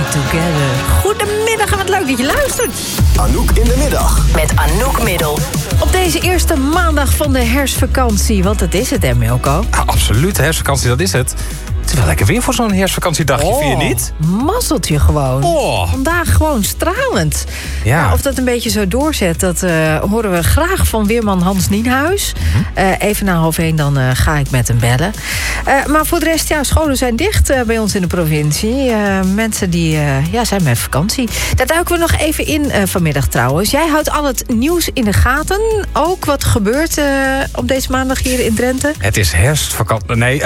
Together. Goedemiddag en wat leuk dat je luistert. Anouk in de middag. Met Anouk Middel. Op deze eerste maandag van de herfstvakantie. Want dat is het, hè, Milko? Ja, absoluut, herfstvakantie, dat is het. Het is wel lekker weer voor zo'n herfstvakantiedagje, vind je niet? Mazzeltje gewoon. Oh. Vandaag gewoon stralend. Ja. Nou, of dat een beetje zo doorzet, dat horen we graag van weerman Hans Nienhuis. Even na 12:30 dan ga ik met hem bellen. Maar voor de rest, ja, scholen zijn dicht bij ons in de provincie. Mensen die zijn met vakantie. Daar duiken we nog even in vanmiddag trouwens. Jij houdt al het nieuws in de gaten. Ook wat gebeurt op deze maandag hier in Drenthe? Het is herfstvakantie. Nee,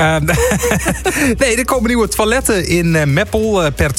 nee, er komen nieuwe toiletten in Meppel per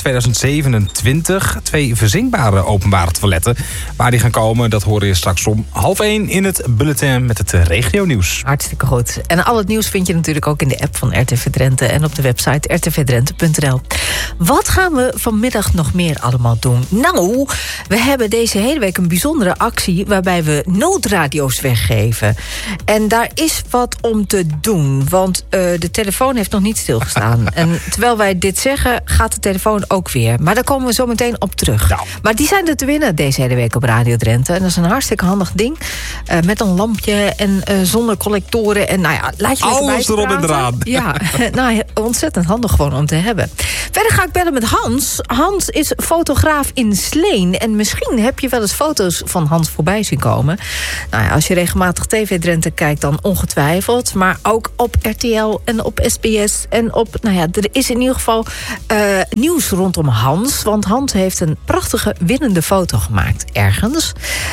2027. 2 verzinkbare openbare toiletten. Waar die gaan komen, dat horen je straks om 12:30 in het bulletin met het regionieuws. Hartstikke goed. En al het nieuws vind je natuurlijk ook in de app van RTV Drenthe en op de website rtvdrenthe.nl. Wat gaan we vanmiddag nog meer allemaal doen? Nou, we hebben deze hele week een bijzondere actie waarbij we noodradio's weggeven. En daar is wat om te doen, want de telefoon heeft nog niet stilgestaan. En terwijl wij dit zeggen, gaat de telefoon ook weer. Maar daar komen we zo meteen op terug. Nou. Maar die zijn er te winnen deze hele week op Radio Drenthe. En dat is een hartstikke handig ding. Met een lampje en zonder collectoren. En nou ja, laat je alles erop en eraan. Ja, nou, ontzettend handig gewoon om te hebben. Verder ga ik bellen met Hans. Hans is fotograaf in Sleen. En misschien heb je wel eens foto's van Hans voorbij zien komen. Nou ja, als je regelmatig TV Drenthe kijkt, dan ongetwijfeld. Maar ook op RTL en op SBS en op... Nou ja, er is in ieder geval nieuws rondom Hans. Want Hans heeft een prachtige winnende foto gemaakt ergens.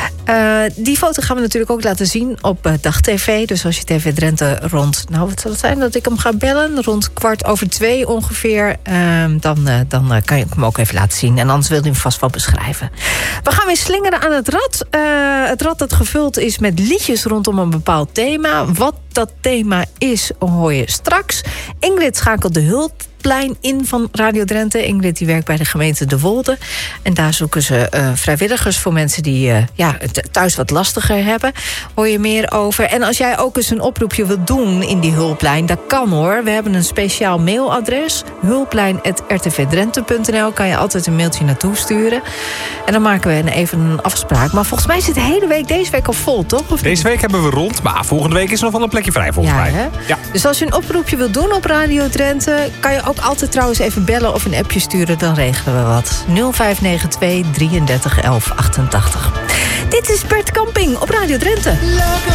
Die foto gaan we natuurlijk ook laten zien op Dag TV. Dus als je TV Drenthe rond... Nou, wat zal het zijn dat ik hem ga bellen? Rond 1:15 ongeveer. Dan kan je hem ook even laten zien. En anders wil je hem vast wel beschrijven. We gaan weer slingeren aan het rad. Het rad dat gevuld is met liedjes rondom een bepaald thema. Wat dat thema is, hoor je straks. Ingrid schakelt de hulplijn in van Radio Drenthe. Ingrid die werkt bij de gemeente De Wolde. En daar zoeken ze vrijwilligers voor mensen die het thuis wat lastiger hebben. Hoor je meer over. En als jij ook eens een oproepje wilt doen in die hulplijn, dat kan hoor. We hebben een speciaal mailadres. hulplijn@rtvdrenthe.nl. Kan je altijd een mailtje naartoe sturen. En dan maken we even een afspraak. Maar volgens mij zit de hele week deze week al vol, toch? Of Deze week hebben we rond, maar volgende week is er nog wel een plekje vrij volgens mij. Hè? Ja. Dus als je een oproepje wilt doen op Radio Drenthe, kan je ook altijd trouwens even bellen of een appje sturen. Dan regelen we wat. 0592 33 11 88. Dit is Bert Camping op Radio Drenthe.